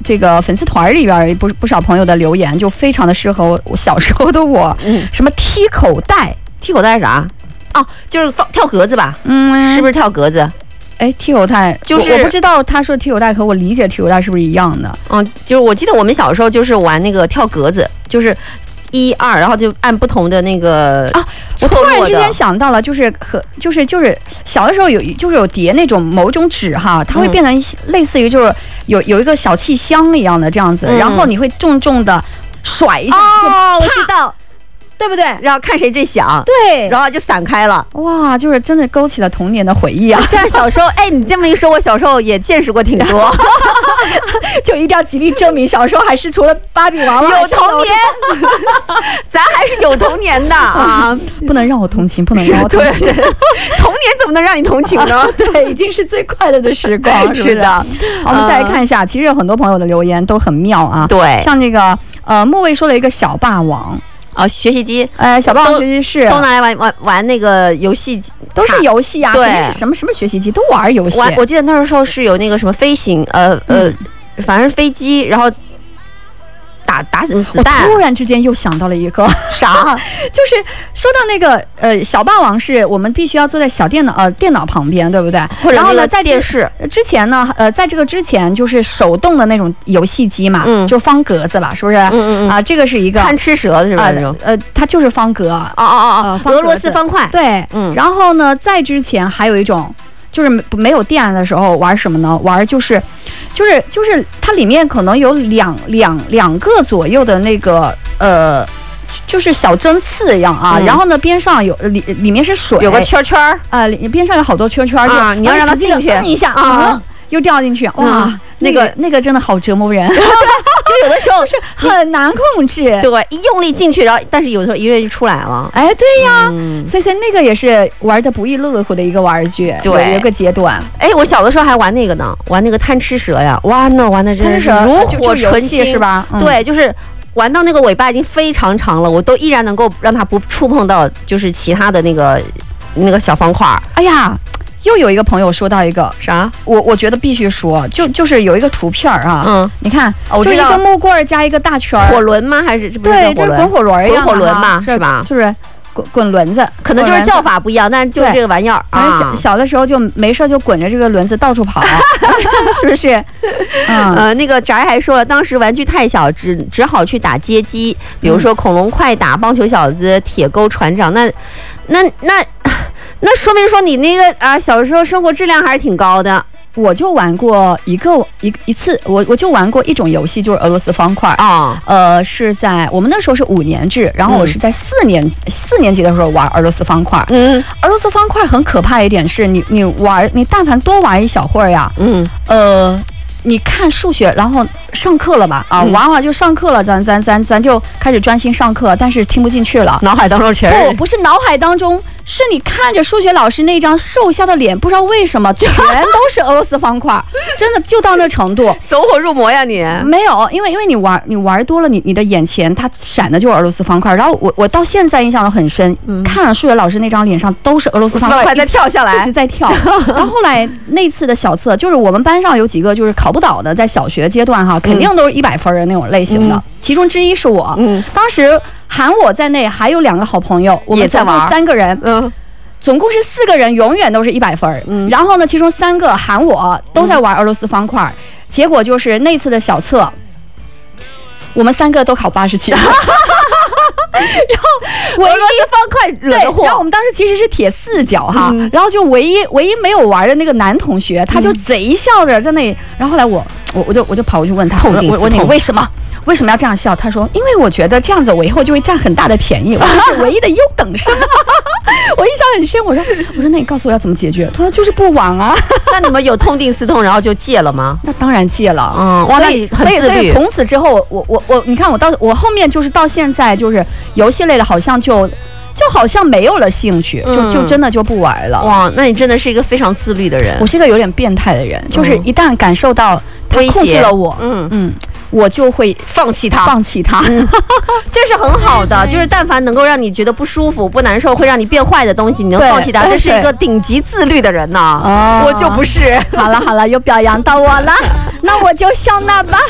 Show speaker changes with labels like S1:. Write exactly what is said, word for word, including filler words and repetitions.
S1: 这个粉丝团里边不不少朋友的留言，就非常的适合我小时候的我。嗯，什么踢口袋？
S2: 踢口袋是啥？哦，就是放跳格子吧？
S1: 嗯，
S2: 是不是跳格子？
S1: 哎，踢口袋就是我, 我不知道他说踢口袋和我理解踢口袋是不是一样的。
S2: 嗯，就是我记得我们小时候就是玩那个跳格子，就是一二，然后就按不同的那个
S1: 啊。我突然之间想到了，就是和就是就是小的时候有就是有叠那种某种纸哈，它会变成类似于就是有有一个小气箱一样的这样子，嗯、然后你会重重的甩一下。
S2: 哦，我知道。
S1: 对不对？
S2: 然后看谁最响，
S1: 对，
S2: 然后就散开了。
S1: 哇，就是真的勾起了童年的回忆啊！
S2: 这样小时候，哎，你这么一说，我小时候也见识过挺多，
S1: 就一定要极力证明小时候还是除了芭比娃娃
S2: 有童年，咱还是有童年的啊！
S1: 不能让我同情，不能让我同情。
S2: 对对，童年怎么能让你同情呢？
S1: 对，已经是最快乐的时光。是, 是
S2: 的。
S1: 好，我们再来看一下，其实有很多朋友的留言都很妙啊。
S2: 对，
S1: 像这个呃，莫卫说了一个小霸王。
S2: 啊，学习机，
S1: 呃，小霸王学习室
S2: 都拿来玩玩玩那个游戏，
S1: 都是游戏啊，
S2: 对，
S1: 肯定是什么什么学习机都玩游戏。
S2: 我我记得那时候是有那个什么飞行，呃呃，嗯、反正飞机，然后打打子弹。
S1: 我突然之间又想到了一个
S2: 啥，
S1: 就是说到那个呃小霸王是我们必须要坐在小电脑呃电脑旁边，对不对？
S2: 或者
S1: 然后呢，在
S2: 电视
S1: 之前呢，呃，在这个之前就是手动的那种游戏机嘛，
S2: 嗯，
S1: 就方格子吧，是不是？
S2: 嗯嗯嗯
S1: 啊，这个是一个
S2: 贪吃蛇是吧？
S1: 呃呃，它就是方格。
S2: 哦哦哦，俄罗斯方块。
S1: 对，
S2: 嗯。
S1: 然后呢，在之前还有一种。就是没有电的时候玩什么呢？玩就是，就是就是它里面可能有两两两个左右的那个呃，就是小针刺一样啊。嗯、然后呢，边上有里里面是水，
S2: 有个圈圈儿
S1: 啊，里边上有好多圈圈
S2: 啊，你要让它进去，
S1: 摁一下啊、嗯，又掉进去，哇，嗯、那个那个真的好折磨人。
S2: 就有的时候
S1: 是很难控制，
S2: 对，一用力进去，然后但是有时候一跃就出来了。
S1: 哎，对呀，嗯、所以说那个也是玩的不亦乐乎的一个玩具，
S2: 对，
S1: 有一个阶段。
S2: 哎，我小的时候还玩那个呢，玩那个贪吃蛇呀，哇，那玩的真是如火纯青，
S1: 是吧？
S2: 嗯、对，就是玩到那个尾巴已经非常长了，我都依然能够让它不触碰到，就是其他的那个那个小方块。
S1: 哎呀。又有一个朋友说到一个
S2: 啥，
S1: 我我觉得必须说，就就是有一个图片啊，
S2: 嗯，
S1: 你看，
S2: 哦、
S1: 就一个木棍加一个大圈，
S2: 火轮吗？还是这不是
S1: 对，就是滚火轮一样，
S2: 滚火轮嘛，是吧？
S1: 就是滚滚轮子，
S2: 可能就是叫法不一样，但是就是这个玩意儿。
S1: 反正小小的时候就没事就滚着这个轮子到处跑，是不是？
S2: 嗯，呃，那个宅还说了，当时玩具太小，只只好去打街机，比如说恐龙快打、棒球小子、铁钩船长，那那那。那说明说你那个啊，小时候生活质量还是挺高的。
S1: 我就玩过一个一一次，我我就玩过一种游戏，就是俄罗斯方块
S2: 啊。
S1: 呃，是在我们那时候是五年制，然后我是在四年、嗯、四年级的时候玩俄罗斯方块。
S2: 嗯，
S1: 俄罗斯方块很可怕一点是你你玩你但凡多玩一小会儿呀，
S2: 嗯，
S1: 呃。你看数学，然后上课了吧？啊，
S2: 嗯、
S1: 玩完就上课了，咱咱咱咱就开始专心上课，但是听不进去了，
S2: 脑海当中全是
S1: 不不是脑海当中，是你看着数学老师那张瘦下的脸，不知道为什么全都是俄罗斯方块，真的就到那程度，
S2: 走火入魔呀你！
S1: 没有，因为因为你玩你玩多了，你你的眼前它闪的就是俄罗斯方块，然后我我到现在印象都很深，嗯、看了数学老师那张脸上都是俄罗斯方块，
S2: 在跳下来，
S1: 一直在跳。然后后来那次的小测，就是我们班上有几个就是考不倒的，在小学阶段哈，肯定都是一百分的那种类型的。嗯、其中之一是我，嗯，当时含我在内还有两个好朋友，我们总共三个人，
S2: 嗯，
S1: 总共是四个人，永远都是一百分。嗯，然后呢，其中三个含我都在玩俄罗斯方块，嗯、结果就是那次的小测，我们三个都考八十七。然后
S2: 俄罗斯方块惹的祸，
S1: 然后我们当时其实是铁四角哈，嗯、然后就唯一唯一没有玩的那个男同学，他就贼笑着在那里。嗯、然后后来我我我就我就跑过去问他，
S2: 痛定思痛，
S1: 我我你为什么为什么要这样笑？他说因为我觉得这样子我以后就会占很大的便宜，我是唯一的优等生。我印象很深，我说我说那你告诉我要怎么解决？他说就是不玩啊。
S2: 那你们有痛定思痛，然后就戒了吗？
S1: 那当然戒了。
S2: 嗯，
S1: 哇，所以所以所以从此之后，我我我，你看我到我后面就是到现在就是游戏类的，好像就就好像没有了兴趣，就、嗯、就真的就不玩了。
S2: 哇，那你真的是一个非常自律的人。
S1: 我是一个有点变态的人，就是一旦感受到他控制了我，
S2: 嗯
S1: 嗯。我就会
S2: 放弃它，
S1: 放弃它，
S2: 嗯、这是很好的。就是但凡能够让你觉得不舒服、不难受，会让你变坏的东西，你能放弃它，这是一个顶级自律的人呐。
S1: 哦，
S2: 我就不是。
S1: 好了好了，又表扬到我了，那我就笑纳吧。